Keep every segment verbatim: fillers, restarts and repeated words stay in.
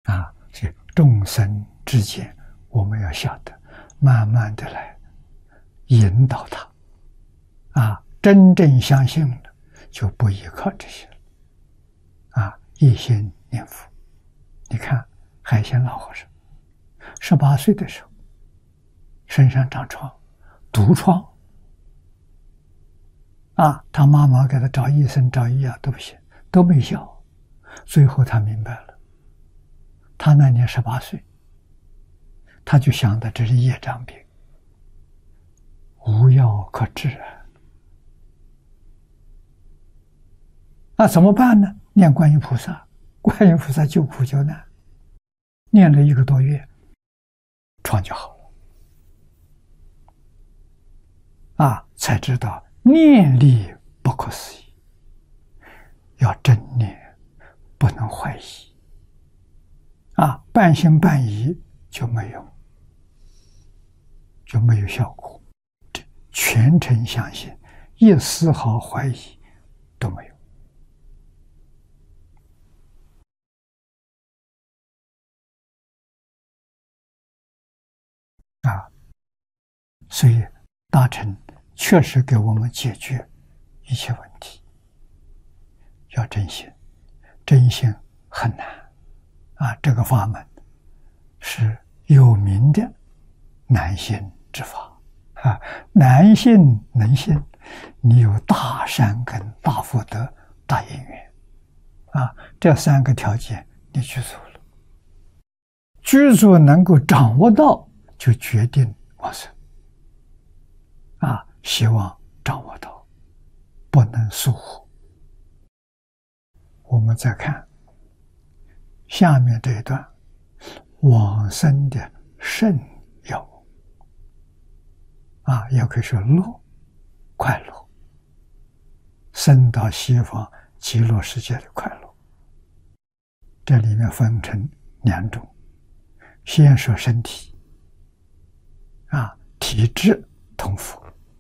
啊，所以众生之间，我们要晓得，慢慢的来引导他。啊，真正相信了，就不依靠这些了。啊，一心念佛。你看海鲜老和尚，十八岁的时候，身上长疮，毒疮。啊，他妈妈给他找医生找医药都不行，都没效。最后他明白了，他那年十八岁，他就想到这是业障病，无药可治啊。那怎么办呢？念观音菩萨，观音菩萨救苦救难，念了一个多月，疮就好了。啊，才知道念力不可思议，要真念，不能怀疑。啊，半信半疑就没有，就没有效果。全程相信，一丝毫怀疑都没有。啊，所以大乘确实给我们解决一切问题。要真心，真心很难啊！这个法门是有名的难信之法啊，难信能信，你有大善根、大福德、大因缘啊，这三个条件你具足了，具足能够掌握到，就决定往生啊！希望掌握到，不能疏忽。我们再看下面这一段，往生的圣有啊，也可以说乐，快乐，生到西方极乐世界的快乐。这里面分成两种，先说身体啊，体质同福。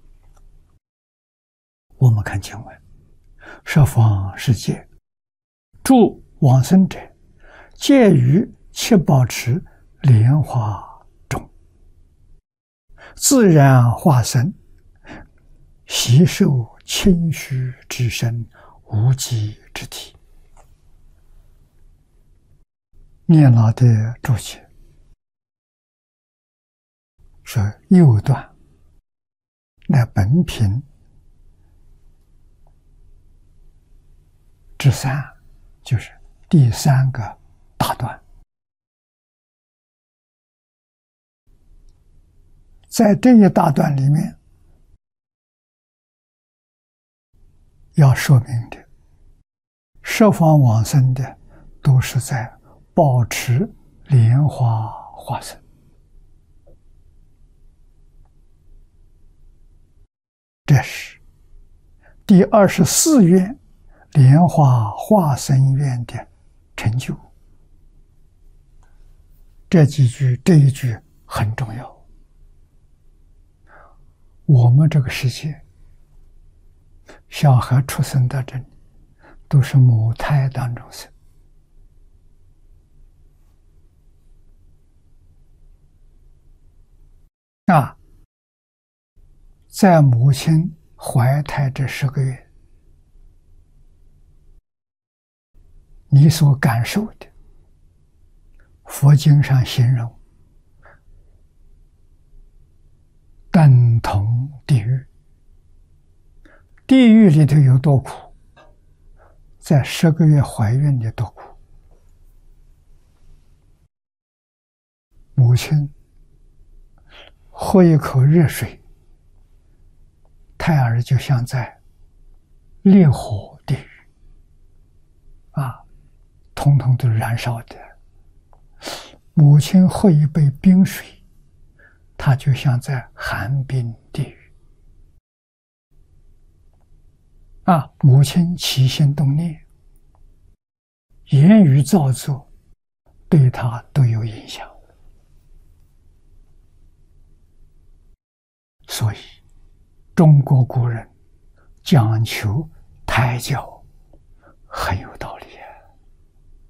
我们看经文，十方世界诸往生者，皆于七宝池莲花中，自然化身，习受清虚之身，无极之体。念老的注解说，右段那本品之三，就是第三个大段。在这一大段里面，要说明的，十方往生的都是在宝池莲花化身。这是第二十四愿莲花化身愿的成就。这几句，这一句很重要。我们这个世界，小孩出生到这里，都是母胎当中生。啊，在母亲怀胎这十个月，你所感受的，佛经上形容等同地狱。地狱里头有多苦，在十个月怀孕的多苦。母亲喝一口热水，胎儿就像在烈火地狱啊，统统都燃烧的。母亲喝一杯冰水，它就像在寒冰地狱啊！母亲起心动念，言语造作，对他都有影响。所以中国古人讲求胎教很有道理。